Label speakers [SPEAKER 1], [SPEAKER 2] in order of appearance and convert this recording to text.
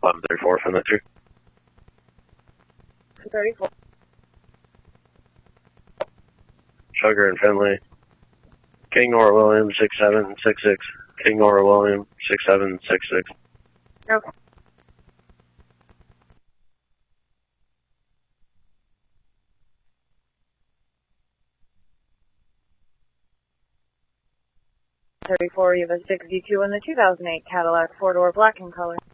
[SPEAKER 1] 1134 from the 2.
[SPEAKER 2] 34.
[SPEAKER 1] Sugar and Finley. King Nora William 6766. King Nora William 6766.
[SPEAKER 2] Okay. Eva 62 in the 2008 Cadillac 4-door black in color.